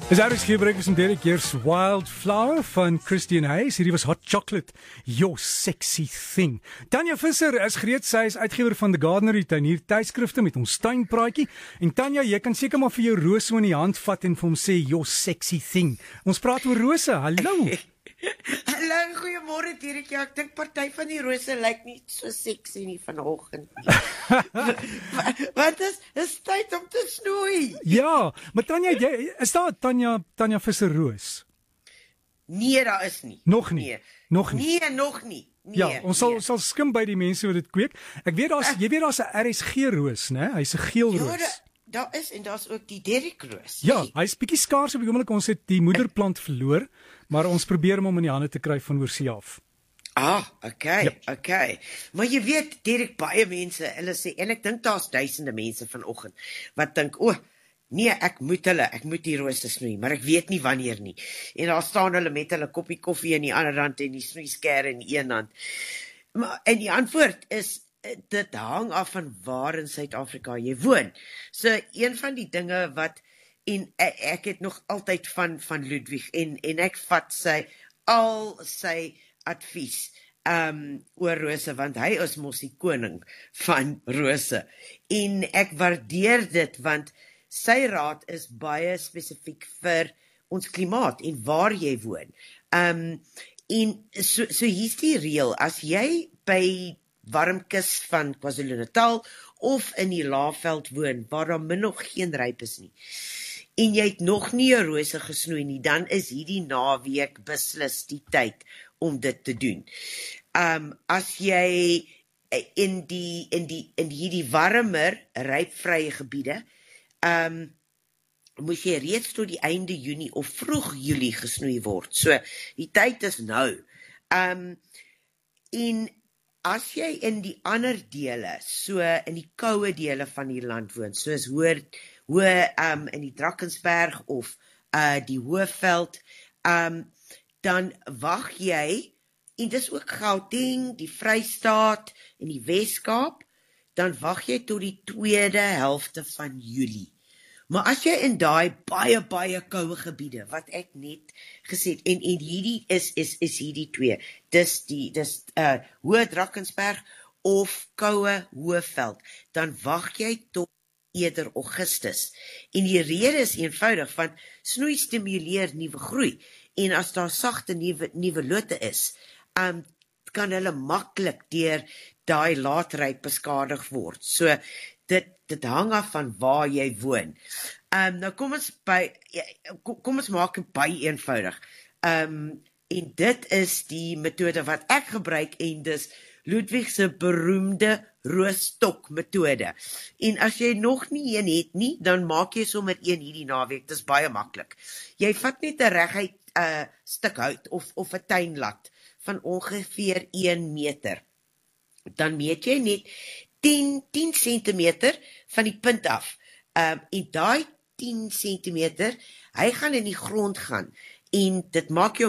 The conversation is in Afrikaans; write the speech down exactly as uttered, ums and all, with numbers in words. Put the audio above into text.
Is daar is gebruikers om Derek Years Wildflower van Christian Hayes. Hierdie was Hot Chocolate, Your Sexy Thing. Tanya Visser is gereed, sy is uitgewer van The Gardener Tuinier tydskrifte met ons tuinpraatjie. En Tanya, jy kan seker maar vir jou roos so in die hand vat en vir hom sê Your Sexy Thing. Ons praat oor rose. Hallo. Hallo, goeiemôre Derek. Ja, ek dink party van die rose lyk nie so sexy nie vanoggend nie. Wat is is tyd om te snoei? Ja, maar Tanya, jy, is daar Tanya Tanya Visser roos? Nee, daar is nie. Nog nie. Nee. Nog nie. Nee, nog nie. Nee, Ja, ons sal nee. sal skim by die mense wat dit kweek. Ek weet daar's jy weet daar's 'n R S G roos, né? Hy's 'n geel Ja, roos. daar daar is en daar's ook die Derek roos. Ja, hy's bietjie skaars op die oomblik. Ons het die moederplant verloor, maar ons probeer hom in die hande te kry van oorsee af. Ah, okay, Ja. okay. Maar jy weet, Derek, baie mense, hulle sê, en ek dink daar's duisende mense vanoggend wat dink, o, nee, ek moet hulle, ek moet die rose snoei, maar ek weet nie wanneer nie. En daar staan hulle met hulle koppie koffie in die ander hand en die snoeisker in die een hand. Maar en die antwoord is dit hang af van waar in Suid-Afrika jy woon. So een van die dinge wat en ek, ek het nog altyd van van Ludwig en en ek vat sy al sy advies um oor rose want hy is mos die koning van rose. En ek waardeer dit want sy raad is baie spesifiek vir ons klimaat en waar jy woon. Um en so so hier's die reël, as jy by Warmkus van KwaZulu-Natal of in die Laagveld woon waar daar min nog geen ryp is nie en jy het nog nie 'n rose gesnoei nie, dan is hierdie naweek beslis die tyd om dit te doen. Um as jy in die in die in hierdie warmer rypvrye gebiede um moet jy reeds tot die einde Junie of vroeg Julie gesnoei word. So die tyd is nou. Um en as jy in die ander dele, so in die koue dele van die land woon, soos hoor hoe um in die Drakensberg of uh die Hoëveld, um dan wag jy, en dis ook Gauteng, die Vrystaat en die Wes-Kaap, dan wag jy tot die tweede helfte van Julie. Maar as jy in daai baie baie koue gebiede wat ek net gesê het, en en hierdie is is is hierdie twee. Dis die dis uh Hoë Drakensberg of koue Hoëveld, dan wag jy tot eerder Augustus. En die rede is eenvoudig, want snoei stimuleer nuwe groei. En as daar sagte nuwe nuwe lote is, um kan hulle maklik deur daai laatryp beskadig word. So dit dit hang af van waar jy woon. Um nou kom ons by kom, kom ons maak dit baie eenvoudig. Um en dit is die metode wat ek gebruik en dis Ludwig se beroemde roosstok metode. En as jy nog nie een het nie, dan maak jy sommer een hierdie naweek. Dis baie maklik. Jy vat net 'n reguit 'n uh, stuk hout of of 'n tuinlat van ongeveer een meter. Dan meet jy net ten sentimeter van die punt af. Um, en daai ten sentimeter, hy gaan in die grond gaan en dit maak jou